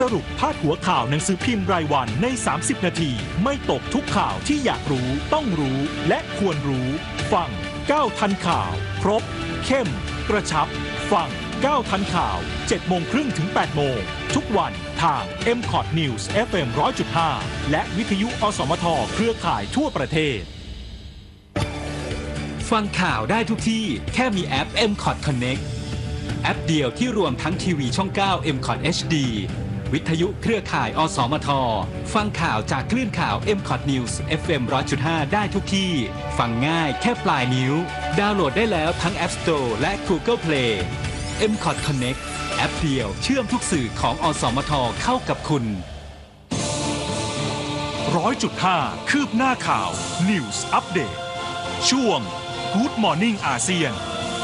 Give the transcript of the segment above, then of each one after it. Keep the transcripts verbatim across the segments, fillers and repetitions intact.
สรุปพาดหัวข่าวหนังสือพิมพ์รายวันในสามสิบนาทีไม่ตกทุกข่าวที่อยากรู้ต้องรู้และควรรู้ฟังก้าวทันข่าวครบเข้มกระชับฟังก้าวทันข่าวเจ็ดโมงครึ่งถึงแปดโมงทุกวันทาง เอ็ม คอท News เอฟ เอ็ม หนึ่งร้อยจุดห้า และวิทยุอสมทเครือข่ายทั่วประเทศฟังข่าวได้ทุกที่แค่มีแอป เอ็ม คอท Connect แอปเดียวที่รวมทั้งทีวีช่อง เก้า เอ็ม คอท เอช ดี วิทยุเครือข่ายอสมทฟังข่าวจากคลื่นข่าว เอ็ม คอท News เอฟ เอ็ม หนึ่งร้อยจุดห้า ได้ทุกที่ฟังง่ายแค่ปลายนิ้วดาวน์โหลดได้แล้วทั้ง App Store และ Google Play เอ็ม คอท Connect แอปเดียวเชื่อมทุกสื่อของอสมทเข้ากับคุณร้อยจุดห้า คืบหน้าข่าว News Update ช่วง Good Morning อาเซียน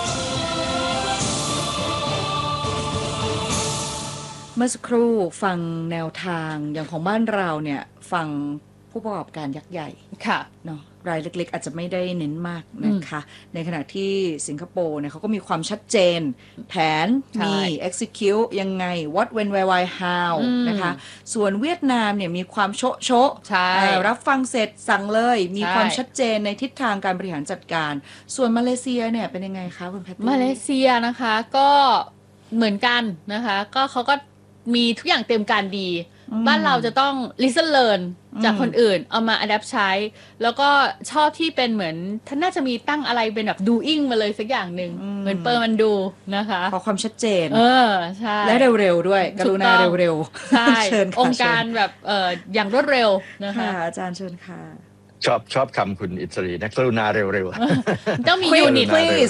เมื่อสักครู่ฟังแนวทางอย่างของบ้านเราเนี่ยฟังผู้ประกอบการยักษ์ใหญ่ค่ะเนาะรายเล็กๆอาจจะไม่ได้เน้นมากนะคะในขณะที่สิงคโปร์เนี่ยเขาก็มีความชัดเจนแผนมี execute ยังไง what when where why how นะคะส่วนเวียดนามเนี่ยมีความโชะโชะรับฟังเสร็จสั่งเลยมีความชัดเจนในทิศทางการบริหารจัดการส่วนมาเลเซียเนี่ยเป็นยังไงคะคุณแพทตี้มาเลเซียนะคะก็เหมือนกันนะคะก็เขาก็มีทุกอย่างเตรียมการดีบ้านเราจะต้อง listen learn จากคนอื่นเอามา adapt ใช้แล้วก็ชอบที่เป็นเหมือนท่านน่าจะมีตั้งอะไรเป็นแบบ doing มาเลยสักอย่างหนึ่งเหมือนเปิดมันดูนะคะขอความชัดเจนเออใช่และเร็วๆด้วยกรุณาเร็วๆใช่องค์การแบบเอ่ออย่างรวดเร็วนะคะอาจารย์เชิญค่ะชอบชอบคำคุณอิสรีนะกรุณาเร็วๆต้องมียูนิต please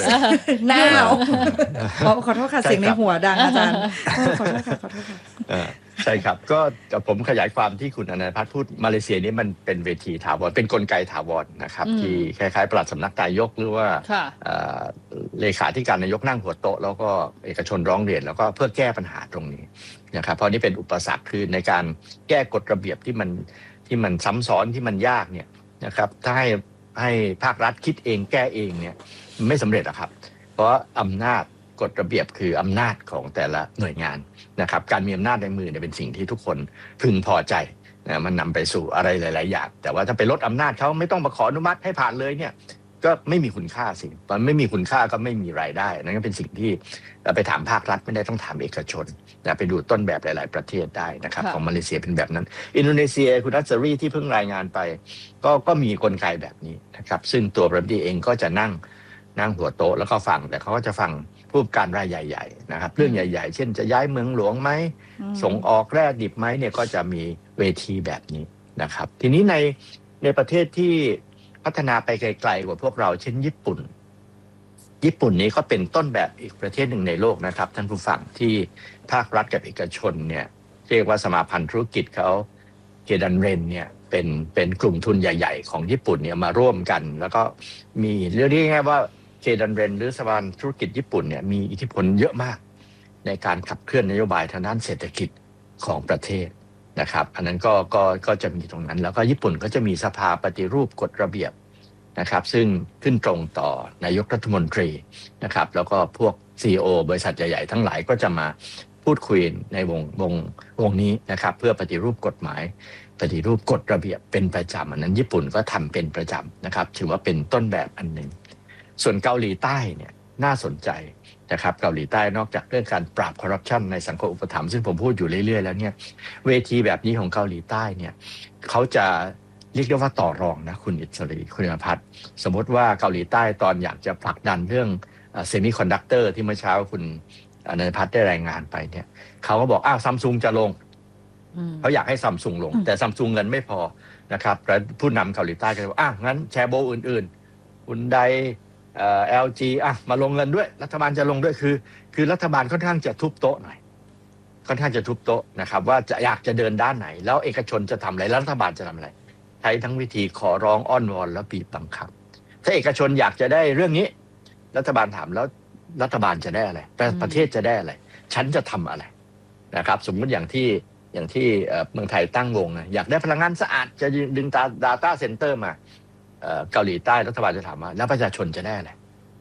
now ขอขอโทษค่ะเสียงในหัวดังอาจารย์ขอโทษค่ะขอโทษค่ะใช่ครับก็ผมขยายความที่คุณอนันต์พัฒน์พูดมาเลเซียนี้มันเป็นเวทีถาวรเป็นกลไกถาวรนะครับที่คล้ายๆปลัดสำนักนายกหรือว่าเลขาธิการนายกนั่งหัวโต๊ะแล้วก็เอกชนร้องเรียนแล้วก็เพื่อแก้ปัญหาตรงนี้นะครับเพราะนี่เป็นอุปสรรคคือในการแก้กฎระเบียบที่มันที่มันซ้ำซ้อนที่มันยากเนี่ยนะครับถ้าให้ให้ภาครัฐคิดเองแก้เองเนี่ยมันไม่สำเร็จหรอกครับเพราะอำนาจกฎระเบียบคืออำนาจของแต่ละหน่วยงานนะครับการมีอำนาจในมือเนี่ยเป็นสิ่งที่ทุกคนพึงพอใจนะมันนำไปสู่อะไรหลายๆอย่างแต่ว่าถ้าไปลดอำนาจเขาไม่ต้องมาขออนุมัติให้ผ่านเลยเนี่ยก็ไม่มีคุณค่าสิตอนไม่มีคุณค่าก็ไม่มีรายได้นั่นก็เป็นสิ่งที่ไปถามภาครัฐไม่ได้ต้องถามเอกชนนะไปดูต้นแบบหลายๆประเทศได้นะครับของมาเลเซียเป็นแบบนั้นอินโดนีเซียคุณอัศรีที่เพิ่งรายงานไปก็ก็มีกลไกแบบนี้นะครับซึ่งตัวประธานเองก็จะนั่งนั่งหัวโต๊ะแล้วก็ฟังแต่เขาก็จะฟังผู้ประกอบการรายใหญ่ๆนะครับเรื่องใหญ่ๆเช่นจะย้ายเมืองหลวงไหมส่งออกแร่ดิบไหมเนี่ยก็จะมีเวทีแบบนี้นะครับทีนี้ในในประเทศที่พัฒนาไปไกลๆกว่าพวกเราเช่นญี่ปุ่นญี่ปุ่นนี้ก็เป็นต้นแบบอีกประเทศหนึ่งในโลกนะครับท่านผู้ฟังที่ภาครัฐกับเอกชนเนี่ยเรียกว่าสมาพันธ์ธุรกิจเขาเกดันเรนเนี่ยเป็นเป็นกลุ่มทุนใหญ่ๆของญี่ปุ่นเนี่ยมาร่วมกันแล้วก็มีเรียกง่ายๆว่าเกดันเรนหรือสมาพันธ์ธุรกิจญี่ปุ่นเนี่ยมีอิทธิพลเยอะมากในการขับเคลื่อนนโยบายทางด้านเศรษฐกิจของประเทศนะครับอันนั้นก็ก็ก็จะมีตรงนั้นแล้วก็ญี่ปุ่นก็จะมีสภาปฏิรูปกฎระเบียบนะครับซึ่งขึ้นตรงต่อนายกรัฐมนตรีนะครับแล้วก็พวก ซี อี โอ บริษัทใหญ่ๆทั้งหลายก็จะมาพูดคุยในวงวงวงนี้นะครับเพื่อปฏิรูปกฎหมายปฏิรูปกฎระเบียบเป็นประจำอันนั้นญี่ปุ่นก็ทำเป็นประจำนะครับถือว่าเป็นต้นแบบอันหนึ่งส่วนเกาหลีใต้เนี่ยน่าสนใจนะครับเกาหลีใต้นอกจากเรื่องการปราบคอร์รัปชันในสังคมอุปถัมภ์ซึ่งผมพูดอยู่เรื่อยๆแล้วเนี่ยเวทีแบบนี้ของเกาหลีใต้เนี่ยเขาจะเรียกได้ว่าต่อรองนะคุณอิสรีคุณอภัทรสมมติว่าเกาหลีใต้ตอนอยากจะผลักดันเรื่องเซมิคอนดักเตอร์ที่เมื่อเช้าคุณอนันต์พัฒน์ได้รายงานไปเนี่ยเขาก็บอกอ้าวซัมซุงจะลงเขาอยากให้ซัมซุงลงแต่ซัมซุงเงินไม่พอนะครับแล้วผู้นำเกาหลีใต้ก็เลยบอกอ้าวงั้นแชร์โบอื่นๆคุณใดเอ่อ แอล จี อ่ะมาลงเงินด้วยรัฐบาลจะลงด้วยคือคือรัฐบาลค่อนข้างจะทุบโต๊ะหน่อยค่อนข้างจะทุบโต๊ะนะครับว่าจะอยากจะเดินด้านไหนแล้วเอกชนจะทำอะไรแล้วรัฐบาลจะทำอะไรใช้ทั้งวิธีขอร้องอ้อนวอนแล้วบีบบังคับถ้าเอกชนอยากจะได้เรื่องนี้รัฐบาลถามแล้วรัฐบาลจะได้อะไรประเทศจะได้อะไรฉันจะทำอะไรนะครับสมมติอย่างที่อย่างที่เมืองไทยตั้งวงนะอยากได้พลังงานสะอาดจะดึง data center มาเกาหลีใต้รัฐบาลจะถามว่าแล้วประชาชนจะได้อะไร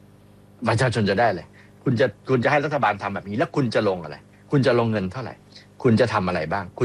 ประชาชนจะได้อะไรคุณจะคุณจะให้รัฐบาลทำแบบนี้แล้วคุณจะลงอะไรคุณจะลงเงินเท่าไหร่คุณจะทำอะไรบ้าง